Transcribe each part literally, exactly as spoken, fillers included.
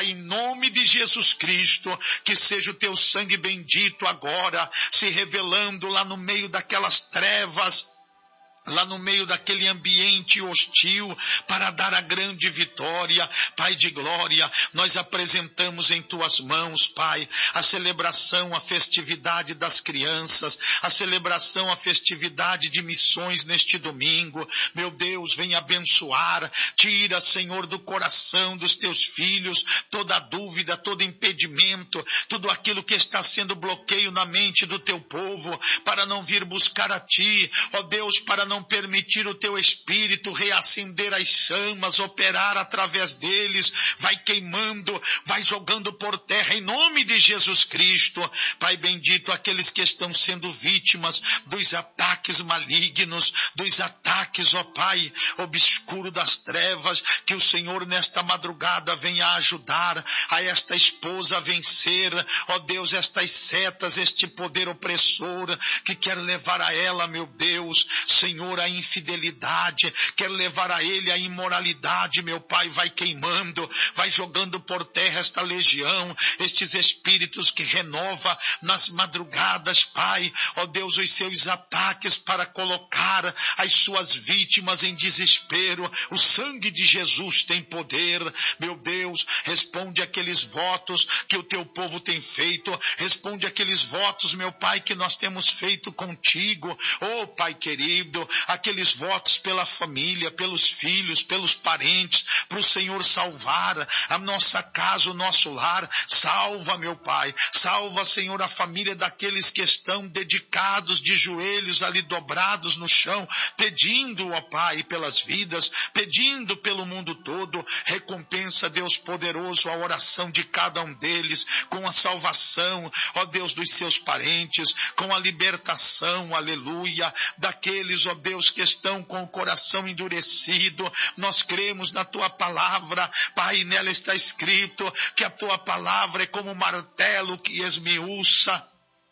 Pai, em nome de Jesus Cristo, que seja o teu sangue bendito agora, se revelando lá no meio daquelas trevas, lá no meio daquele ambiente hostil, para dar a grande vitória. Pai de glória, nós apresentamos em tuas mãos, Pai, a celebração, a festividade das crianças, a celebração, a festividade de missões neste domingo. Meu Deus, vem abençoar, tira, Senhor, do coração dos teus filhos toda dúvida, todo impedimento, tudo aquilo que está sendo bloqueio na mente do teu povo, para não vir buscar a ti, ó Deus, para não não permitir o teu Espírito reacender as chamas, operar através deles, vai queimando, vai jogando por terra em nome de Jesus Cristo. Pai bendito, aqueles que estão sendo vítimas dos ataques malignos, dos ataques, ó Pai, obscuro das trevas, que o Senhor nesta madrugada venha ajudar a esta esposa a vencer, ó Deus, estas setas, este poder opressor que quer levar a ela, meu Deus, Senhor, a infidelidade, quer levar a ele a imoralidade, meu Pai, vai queimando, vai jogando por terra esta legião, estes espíritos que renova nas madrugadas, Pai, ó Deus, os seus ataques para colocar as suas vítimas em desespero. O sangue de Jesus tem poder, meu Deus, responde aqueles votos que o teu povo tem feito, responde aqueles votos, meu Pai, que nós temos feito contigo, oh Pai querido, aqueles votos pela família, pelos filhos, pelos parentes, para o Senhor salvar a nossa casa, o nosso lar. Salva, meu Pai, salva, Senhor, a família daqueles que estão dedicados de joelhos ali dobrados no chão, pedindo, ó Pai, pelas vidas, pedindo pelo mundo todo. Recompensa, Deus poderoso, a oração de cada um deles, com a salvação, ó Deus, dos seus parentes, com a libertação, aleluia, daqueles, ó Deus, que estão com o coração endurecido. Nós cremos na tua palavra, Pai, nela está escrito que a tua palavra é como um martelo que esmiuça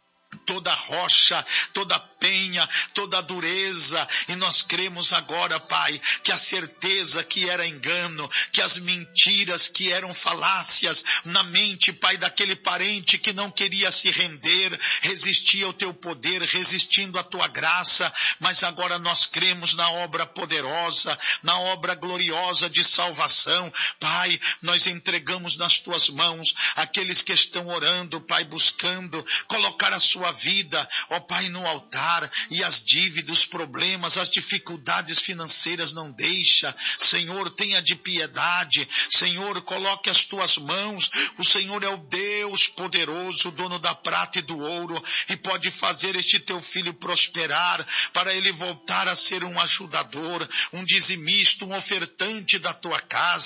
toda rocha, toda penha, toda dureza, e nós cremos agora, Pai, que a certeza que era engano, que as mentiras que eram falácias na mente, Pai, daquele parente que não queria se render, resistia ao teu poder, resistindo à tua graça, mas agora nós cremos na obra poderosa, na obra gloriosa de salvação. Pai, nós entregamos nas tuas mãos aqueles que estão orando, Pai, buscando colocar a sua vida, ó Pai, no altar, e as dívidas, os problemas, as dificuldades financeiras não deixa. Senhor, tenha de piedade, Senhor, coloque as tuas mãos. O Senhor é o Deus poderoso, dono da prata e do ouro, e pode fazer este teu filho prosperar, para ele voltar a ser um ajudador, um dizimista, um ofertante da tua casa.